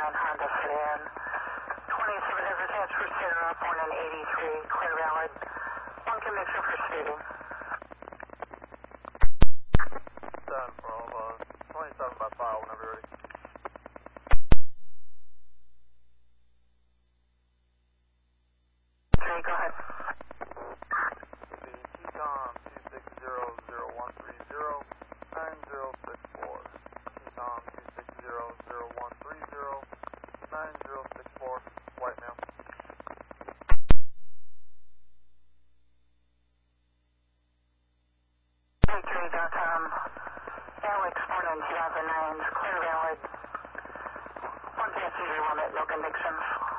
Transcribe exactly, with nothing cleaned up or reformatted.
nine Honda sedan. twenty-seven has a transfer center up, one in eighty-three, clear valid. One conviction for speeding. seven for all, uh, twenty-seven by file whenever you're ready. Okay, go ahead. The T-Com two six zero zero one three zero nine zero six four. T-Com two six zero zero one three zero nine zero six four. White male. Victory dot com. Alex, born in two thousand nine, clear valid. One passenger limit, no convictions.